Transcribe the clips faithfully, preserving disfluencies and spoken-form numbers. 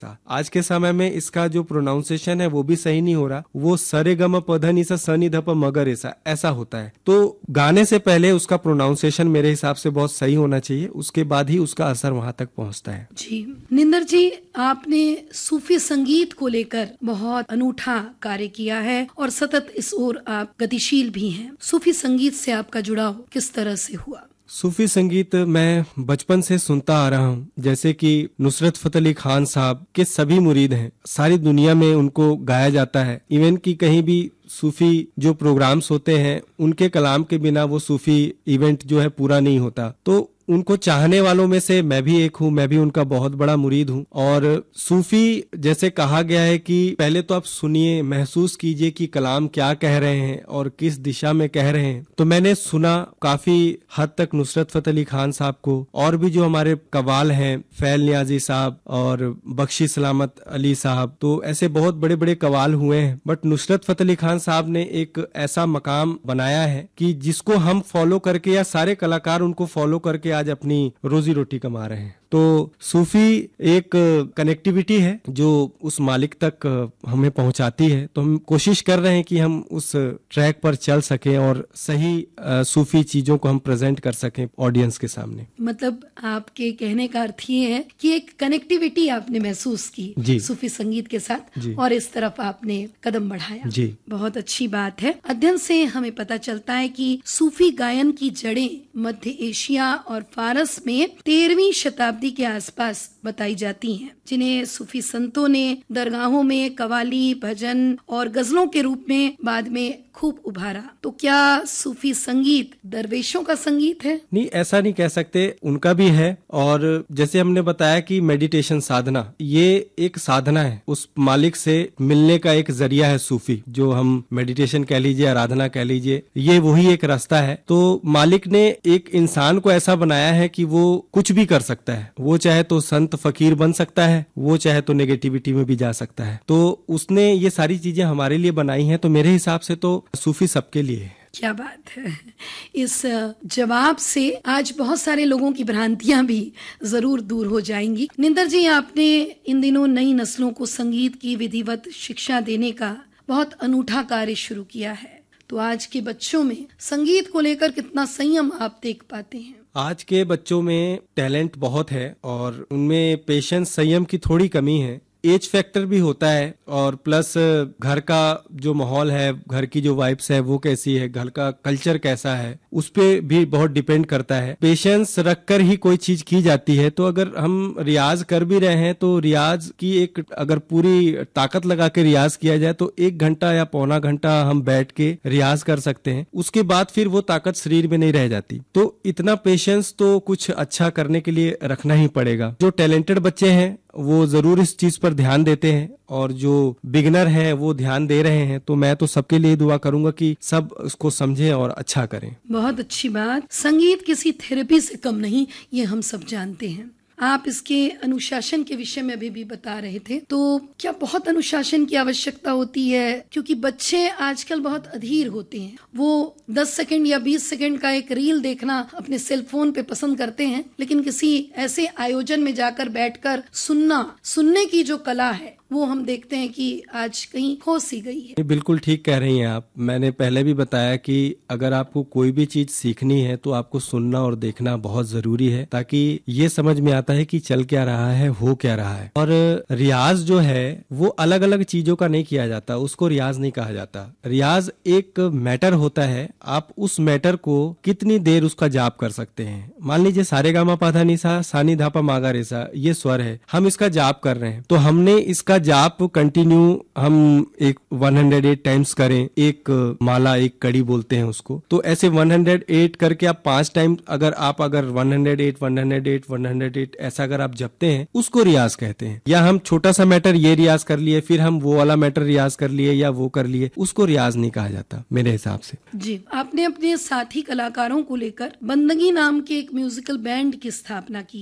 आज के समय में इसका जो प्रोनाउंसिएशन है वो भी सही नहीं हो रहा, वो सरे गम पध नि सा स नि ध प म ग रे सा ऐसा होता है। तो गाने से पहले उसका प्रोनाउंसिएशन मेरे हिसाब से बहुत सही होना चाहिए, उसके बाद ही उसका असर वहां तक पहुंचता है। जी निंदर जी, आपने सूफी संगीत को लेकर बहुत अनूठा कार्य किया है और सतत इस ओर आप गतिशील भी हैं। सूफी संगीत से आपका जुड़ाव किस तरह से हुआ? सूफी संगीत मैं बचपन से सुनता आ रहा हूँ। जैसे कि नुसरत फतेह अली खान साहब के सभी मुरीद हैं, सारी दुनिया में उनको गाया जाता है। इवन कि कहीं भी सूफी जो प्रोग्राम्स होते हैं उनके कलाम के बिना वो सूफी इवेंट जो है पूरा नहीं होता। तो उनको चाहने वालों में से मैं भी एक हूँ, मैं भी उनका बहुत बड़ा मुरीद हूँ। और सूफी जैसे कहा गया है कि पहले तो आप सुनिए, महसूस कीजिए कि कलाम क्या कह रहे हैं और किस दिशा में कह रहे हैं। तो मैंने सुना काफी हद तक नुसरत फतेह अली खान साहब को, और भी जो हमारे कवाल हैं फैल नियाजी साहब और बख्शी सलामत अली साहब, तो ऐसे बहुत बड़े बड़े कवाल हुए हैं। बट नुसरत फतेह अली खान साहब ने एक ऐसा मकाम बनाया है कि जिसको हम फॉलो करके, या सारे कलाकार उनको फॉलो करके आज अपनी रोजी रोटी कमा रहे हैं। तो सूफी एक कनेक्टिविटी है जो उस मालिक तक हमें पहुंचाती है। तो हम कोशिश कर रहे हैं कि हम उस ट्रैक पर चल सकें और सही सूफी चीजों को हम प्रेजेंट कर सकें ऑडियंस के सामने। मतलब आपके कहने का अर्थ ये है कि एक कनेक्टिविटी आपने महसूस की सूफी संगीत के साथ और इस तरफ आपने कदम बढ़ाया। जी, बहुत अच्छी बात है। अध्ययन से हमें पता चलता है कि सूफी गायन की जड़ें मध्य एशिया और फारस में तेरहवीं शताब्दी के आसपास बताई जाती हैं, जिन्हें सूफी संतों ने दरगाहों में कवाली, भजन और गजलों के रूप में बाद में खूब उभारा। तो क्या सूफी संगीत दरवेशों का संगीत है? नहीं, ऐसा नहीं कह सकते, उनका भी है। और जैसे हमने बताया कि मेडिटेशन साधना, ये एक साधना है, उस मालिक से मिलने का एक जरिया है सूफी, जो हम मेडिटेशन कह लीजिए, आराधना कह लीजिए, ये वही एक रास्ता है। तो मालिक ने एक इंसान को ऐसा बनाया है कि वो कुछ भी कर सकता है। वो चाहे तो संत फकीर बन सकता है, वो चाहे तो नेगेटिविटी में भी जा सकता है। तो उसने ये सारी चीजें हमारे लिए बनाई हैं। तो मेरे हिसाब से तो सूफी सबके लिए है। क्या बात है। इस जवाब से आज बहुत सारे लोगों की भ्रांतियां भी जरूर दूर हो जाएंगी। निंदर जी, आपने इन दिनों नई नस्लों को संगीत की विधिवत शिक्षा देने का बहुत अनूठा कार्य शुरू किया है। तो आज के बच्चों में संगीत को लेकर कितना संयम आप देख पाते हैं? आज के बच्चों में टैलेंट बहुत है और उनमें पेशेंस, संयम की थोड़ी कमी है। एज फैक्टर भी होता है और प्लस घर का जो माहौल है, घर की जो वाइब्स है वो कैसी है, घर का कल्चर कैसा है, उस पे भी बहुत डिपेंड करता है। पेशेंस रखकर ही कोई चीज की जाती है। तो अगर हम रियाज कर भी रहे हैं तो रियाज की एक अगर पूरी ताकत लगा के रियाज किया जाए तो एक घंटा या पौना घंटा हम बैठ के रियाज कर सकते हैं। उसके बाद फिर वो ताकत शरीर में नहीं रह जाती। तो इतना पेशेंस तो कुछ अच्छा करने के लिए रखना ही पड़ेगा। जो टैलेंटेड बच्चे हैं वो जरूर इस चीज पर ध्यान देते हैं और जो बिगिनर हैं वो ध्यान दे रहे हैं। तो मैं तो सबके लिए दुआ करूंगा कि सब उसको समझें और अच्छा करें। बहुत अच्छी बात। संगीत किसी थेरेपी से कम नहीं, ये हम सब जानते हैं। आप इसके अनुशासन के विषय में अभी भी बता रहे थे, तो क्या बहुत अनुशासन की आवश्यकता होती है? क्योंकि बच्चे आजकल बहुत अधीर होते हैं। वो दस सेकंड या बीस सेकंड का एक रील देखना अपने सेल फोन पे पसंद करते हैं, लेकिन किसी ऐसे आयोजन में जाकर बैठकर सुनना, सुनने की जो कला है वो हम देखते हैं कि आज कहीं खो सी गई है। बिल्कुल ठीक कह रही हैं आप। मैंने पहले भी बताया कि अगर आपको कोई भी चीज सीखनी है तो आपको सुनना और देखना बहुत जरूरी है, ताकि ये समझ में आता है कि चल क्या रहा है, हो क्या रहा है। और रियाज जो है वो अलग अलग चीजों का नहीं किया जाता, उसको रियाज नहीं कहा जाता। रियाज एक मैटर होता है, आप उस मैटर को कितनी देर उसका जाप कर सकते हैं। मान लीजिए सारे गामा पाधा निसा सानी धापा मागा रेसा, ये स्वर है, हम इसका जाप कर रहे हैं, तो हमने इसका जाप कंटिन्यू हम एक एक सौ आठ टाइम्स करें। एक माला, एक कड़ी बोलते हैं उसको। तो ऐसे एक सौ आठ करके आप पांच टाइम, अगर आप अगर एक सौ आठ, एक सौ आठ, एक सौ आठ ऐसा अगर आप जपते हैं, उसको रियाज कहते हैं। या हम छोटा सा मैटर ये रियाज कर लिए, फिर हम वो वाला मैटर रियाज कर लिए या वो कर लिए, उसको रियाज नहीं कहा जाता मेरे हिसाब से। जी, आपने अपने साथी कलाकारों को लेकर बंदगी नाम के एक म्यूजिकल बैंड की स्थापना की है।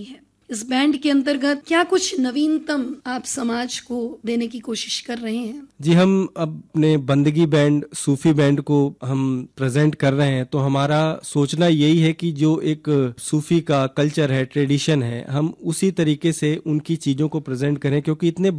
इस बैंड के अंतर्गत क्या कुछ नवीनतम आप समाज को देने की कोशिश कर रहे हैं? जी, हम अपने बंदगी बैंड, सूफी बैंड को हम प्रेजेंट कर रहे हैं, तो हमारा सोचना यही है कि जो एक सूफी का कल्चर है, ट्रेडिशन है, हम उसी तरीके से उनकी चीजों को प्रेजेंट करें, क्योंकि इतने